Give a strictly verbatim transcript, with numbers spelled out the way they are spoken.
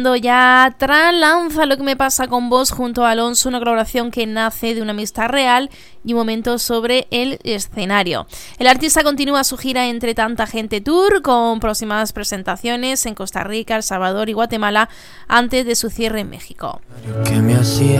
Ya Tran lanza Lo que me pasa con vos junto a Alonso, una colaboración que nace de una amistad real y un momento sobre el escenario. El artista continúa su gira Entre tanta gente tour con próximas presentaciones en Costa Rica, El Salvador y Guatemala antes de su cierre en México. ¿Qué me hacía?